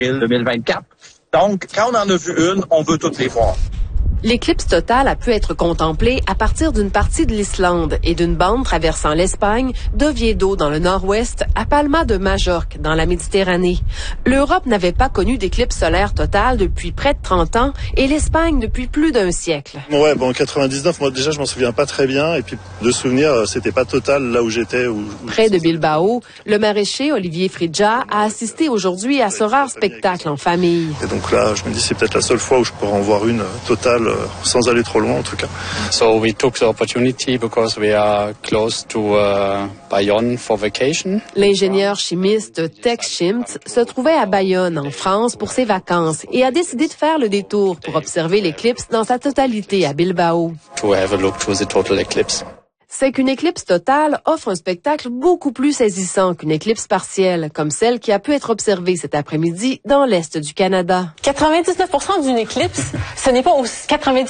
2024. Donc, quand on en a vu une, on veut toutes les voir. L'éclipse totale a pu être contemplée à partir d'une partie de l'Islande et d'une bande traversant l'Espagne, d'Oviedo dans le nord-ouest à Palma de Majorque dans la Méditerranée. L'Europe n'avait pas connu d'éclipse solaire totale depuis près de 30 ans et l'Espagne depuis plus d'un siècle. Ouais, bon, en 99, moi déjà je m'en souviens pas très bien et puis de souvenir, c'était pas total là où j'étais. Près de Bilbao, le maraîcher Olivier Fridja a assisté aujourd'hui à ce rare spectacle en famille. Et donc là, je me dis c'est peut-être la seule fois où je pourrais en voir une totale sans aller trop loin en tout cas. So we took the opportunity because we are close to Bayonne for vacation. L'ingénieur chimiste Tex Schimt se trouvait à Bayonne en France pour ses vacances et a décidé de faire le détour pour observer l'éclipse dans sa totalité à Bilbao. To have a look to the total eclipse. C'est qu'une éclipse totale offre un spectacle beaucoup plus saisissant qu'une éclipse partielle, comme celle qui a pu être observée cet après-midi dans l'Est du Canada. 99% d'une éclipse, ce n'est pas aussi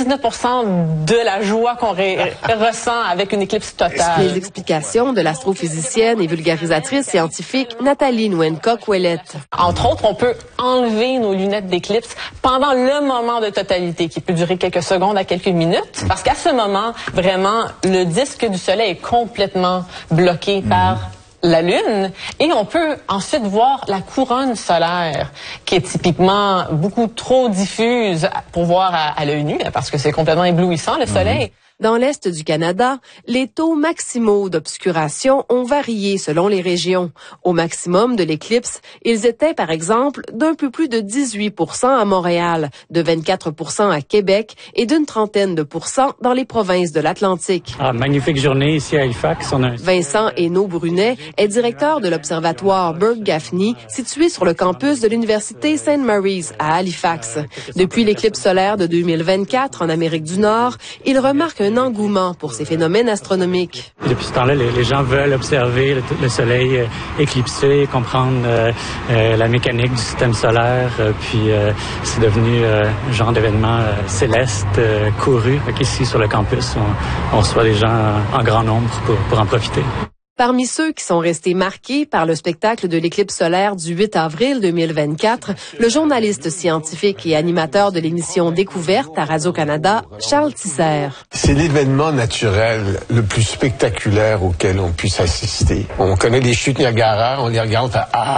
99% de la joie qu'on ressent avec une éclipse totale. Les explications de l'astrophysicienne et vulgarisatrice scientifique Nathalie Nouwencock-Ouellette. Entre autres, on peut enlever nos lunettes d'éclipse pendant le moment de totalité, qui peut durer quelques secondes à quelques minutes, parce qu'à ce moment, vraiment, le disque du Soleil est complètement bloqué par la Lune et on peut ensuite voir la couronne solaire qui est typiquement beaucoup trop diffuse pour voir à l'œil nu parce que c'est complètement éblouissant le Soleil. Dans l'Est du Canada, les taux maximaux d'obscuration ont varié selon les régions. Au maximum de l'éclipse, ils étaient par exemple d'un peu plus de 18% à Montréal, de 24% à Québec et d'une trentaine de pourcents dans les provinces de l'Atlantique. Magnifique journée ici à Halifax. Vincent Hainaut-Brunet est directeur de l'observatoire Burke-Gaffney, situé sur le campus de l'Université St. Mary's à Halifax. Depuis l'éclipse solaire de 2024 en Amérique du Nord, il remarque un engouement pour ces phénomènes astronomiques. Depuis ce temps-là, les gens veulent observer le Soleil éclipsé, comprendre la mécanique du système solaire, puis c'est devenu un genre d'événement céleste couru. Ici, sur le campus, on reçoit des gens en grand nombre pour en profiter. Parmi ceux qui sont restés marqués par le spectacle de l'éclipse solaire du 8 avril 2024, le journaliste scientifique et animateur de l'émission Découverte à Radio-Canada, Charles Tisser. C'est l'événement naturel le plus spectaculaire auquel on puisse assister. On connaît les chutes Niagara, on les regarde,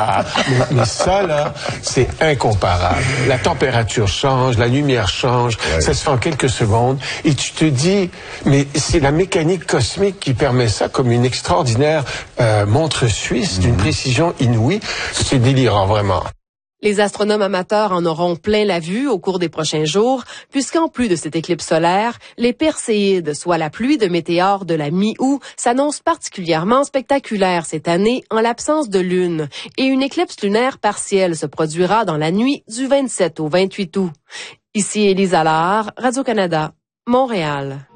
mais ça là, c'est incomparable. La température change, la lumière change, ça se fait en quelques secondes, et tu te dis, mais c'est la mécanique cosmique qui permet ça comme une extraordinaire montre suisse d'une précision inouïe. C'est délirant, vraiment. Les astronomes amateurs en auront plein la vue au cours des prochains jours, puisqu'en plus de cette éclipse solaire, les Perséides, soit la pluie de météores de la mi-août, s'annoncent particulièrement spectaculaires cette année en l'absence de lune. Et une éclipse lunaire partielle se produira dans la nuit du 27 au 28 août. Ici Élise Allard, Radio-Canada, Montréal.